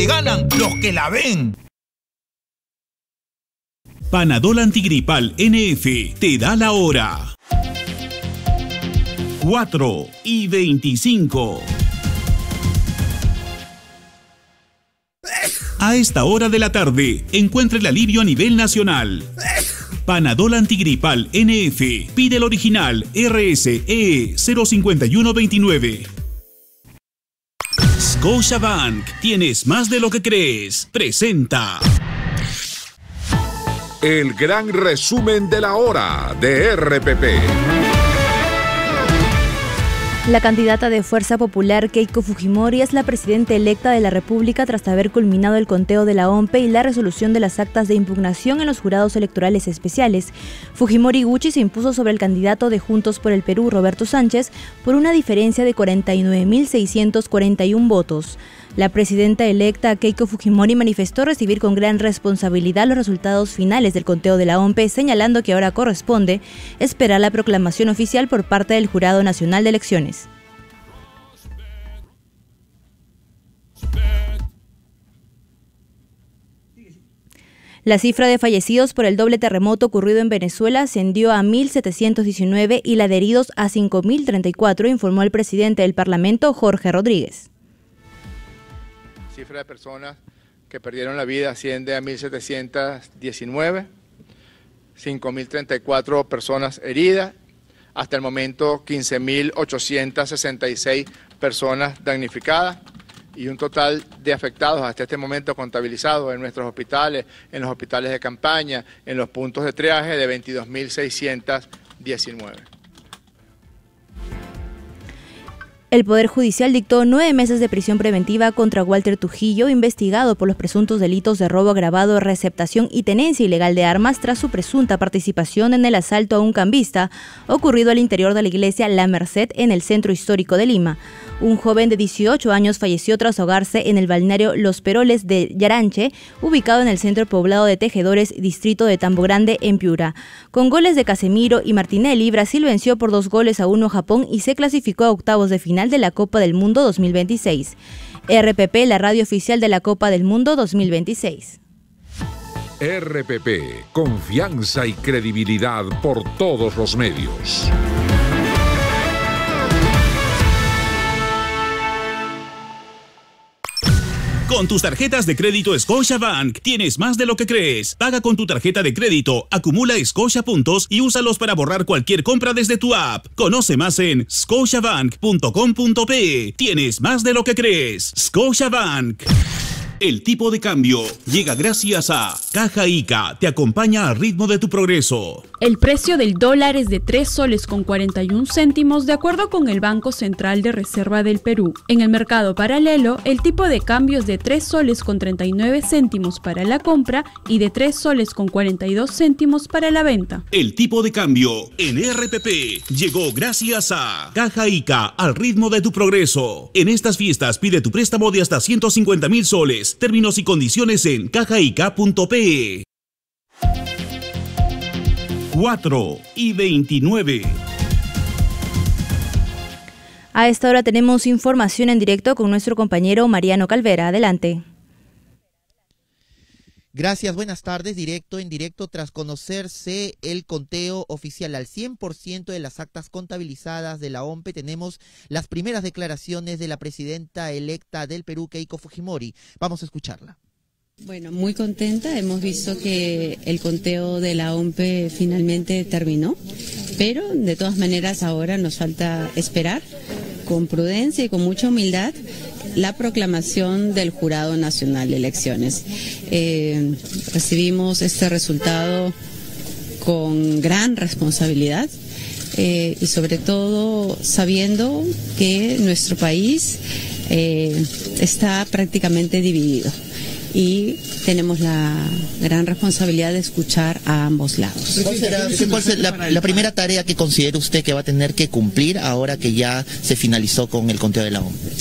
Ganan los que la ven. Panadol Antigripal NF te da la hora. 4:25. A esta hora de la tarde, encuentre el alivio a nivel nacional. Panadol Antigripal NF. Pide el original RSE 05129. Scotiabank. Tienes más de lo que crees. Presenta el gran resumen de la hora de RPP. La candidata de Fuerza Popular, Keiko Fujimori, es la presidenta electa de la República tras haber culminado el conteo de la OMPE y la resolución de las actas de impugnación en los jurados electorales especiales. Fujimori Gucci se impuso sobre el candidato de Juntos por el Perú, Roberto Sánchez, por una diferencia de 49.641 votos. La presidenta electa, Keiko Fujimori, manifestó recibir con gran responsabilidad los resultados finales del conteo de la OMPE, señalando que ahora corresponde esperar la proclamación oficial por parte del Jurado Nacional de Elecciones. La cifra de fallecidos por el doble terremoto ocurrido en Venezuela ascendió a 1.719 y la de heridos a 5.034, informó el presidente del Parlamento, Jorge Rodríguez. La cifra de personas que perdieron la vida asciende a 1.719, 5.034 personas heridas, hasta el momento 15.866 personas damnificadas y un total de afectados hasta este momento contabilizados en nuestros hospitales, en los hospitales de campaña, en los puntos de triaje de 22.619. El Poder Judicial dictó 9 meses de prisión preventiva contra Walter Trujillo, investigado por los presuntos delitos de robo agravado, receptación y tenencia ilegal de armas tras su presunta participación en el asalto a un cambista ocurrido al interior de la iglesia La Merced en el centro histórico de Lima. Un joven de 18 años falleció tras ahogarse en el balneario Los Peroles de Yaranche, ubicado en el centro poblado de Tejedores, distrito de Tambo Grande, en Piura. Con goles de Casemiro y Martinelli, Brasil venció por 2-1 a Japón y se clasificó a octavos de final de la Copa del Mundo 2026. RPP, la radio oficial de la Copa del Mundo 2026. RPP, confianza y credibilidad por todos los medios. Con tus tarjetas de crédito Scotiabank tienes más de lo que crees. Paga con tu tarjeta de crédito, acumula Scotia puntos y úsalos para borrar cualquier compra desde tu app. Conoce más en scotiabank.com.pe. Tienes más de lo que crees. Scotiabank. El tipo de cambio llega gracias a Caja Ica, te acompaña al ritmo de tu progreso. El precio del dólar es de 3 soles con 41 céntimos de acuerdo con el Banco Central de Reserva del Perú. En el mercado paralelo, el tipo de cambio es de 3 soles con 39 céntimos para la compra y de 3 soles con 42 céntimos para la venta. El tipo de cambio en RPP llegó gracias a Caja Ica, al ritmo de tu progreso. En estas fiestas pide tu préstamo de hasta 150,000 soles. Términos y condiciones en cajaica.pe. 4:29. A esta hora tenemos información en directo con nuestro compañero Mariano Calvera. Adelante. Gracias, buenas tardes. En directo tras conocerse el conteo oficial al 100% de las actas contabilizadas de la OMPE, tenemos las primeras declaraciones de la presidenta electa del Perú, Keiko Fujimori. Vamos a escucharla. Bueno, muy contenta. Hemos visto que el conteo de la OMPE finalmente terminó, pero de todas maneras ahora nos falta esperar con prudencia y con mucha humildad la proclamación del Jurado Nacional de Elecciones. Recibimos este resultado con gran responsabilidad y sobre todo sabiendo que nuestro país está prácticamente dividido y tenemos la gran responsabilidad de escuchar a ambos lados. ¿Cuál será la primera tarea que considera usted que va a tener que cumplir ahora que ya se finalizó con el conteo de la OMPE?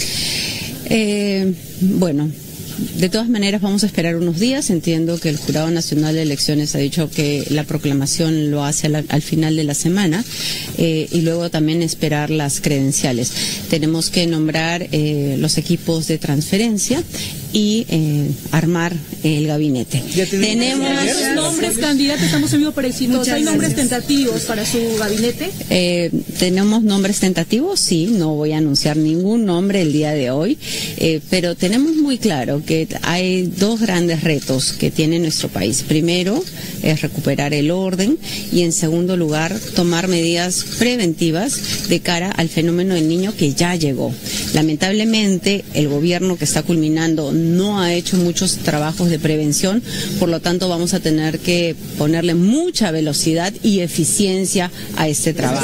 Bueno, de todas maneras vamos a esperar unos días. Entiendo que el Jurado Nacional de Elecciones ha dicho que la proclamación lo hace al final de la semana y luego también esperar las credenciales. Tenemos que nombrar los equipos de transferencia y armar el gabinete. Tenemos nombres candidatos, estamos en vivo para Éxitos. ¿Hay nombres tentativos para su gabinete? Tenemos nombres tentativos, sí, no voy a anunciar ningún nombre el día de hoy, pero tenemos muy claro que hay dos grandes retos que tiene nuestro país. Primero es recuperar el orden y en segundo lugar tomar medidas preventivas de cara al fenómeno del niño que ya llegó. Lamentablemente el gobierno que está culminando no ha hecho muchos trabajos de prevención, por lo tanto vamos a tener que ponerle mucha velocidad y eficiencia a este trabajo.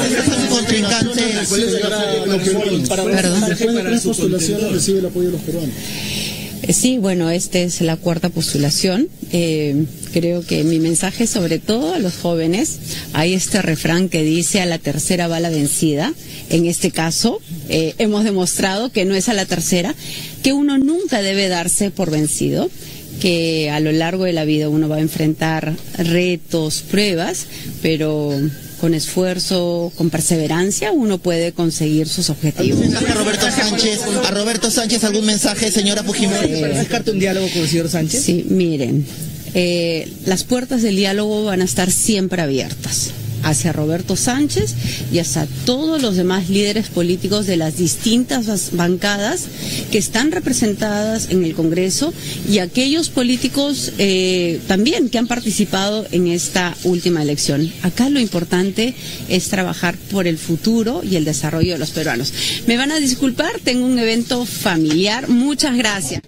Recibe el apoyo de los peruanos. Sí, bueno, esta es la cuarta postulación. Creo que mi mensaje, sobre todo a los jóvenes, hay este refrán que dice: a la tercera va la vencida. En este caso, hemos demostrado que no es a la tercera, que uno nunca debe darse por vencido, que a lo largo de la vida uno va a enfrentar retos, pruebas, pero con esfuerzo, con perseverancia, uno puede conseguir sus objetivos. ¿Algún mensaje a Roberto Sánchez? ¿Algún mensaje, señora Fujimori? ¿Para descartar un diálogo con el señor Sánchez? Sí, miren, las puertas del diálogo van a estar siempre abiertas hacia Roberto Sánchez y hacia todos los demás líderes políticos de las distintas bancadas que están representadas en el Congreso y aquellos políticos también que han participado en esta última elección. Acá lo importante es trabajar por el futuro y el desarrollo de los peruanos. Me van a disculpar, tengo un evento familiar. Muchas gracias.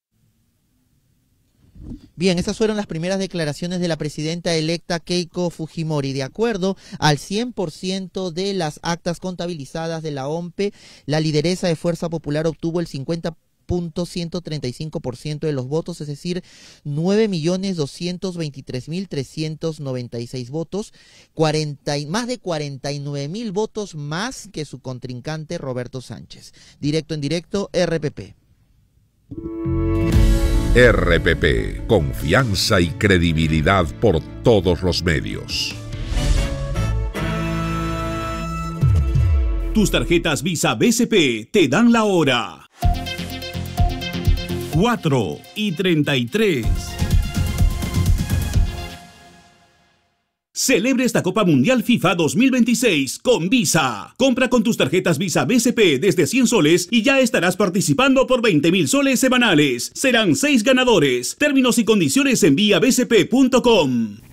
Bien, esas fueron las primeras declaraciones de la presidenta electa Keiko Fujimori. De acuerdo al 100% de las actas contabilizadas de la OMPE, la lideresa de Fuerza Popular obtuvo el 50.135% de los votos, es decir, 9.223.396 votos, más de 49.000 votos más que su contrincante Roberto Sánchez. Directo en directo, RPP. RPP, confianza y credibilidad por todos los medios. Tus tarjetas Visa BCP te dan la hora. 4:33. Celebre esta Copa Mundial FIFA 2026 con Visa. Compra con tus tarjetas Visa BCP desde 100 soles y ya estarás participando por 20.000 soles semanales. Serán 6 ganadores. Términos y condiciones en viabcp.com.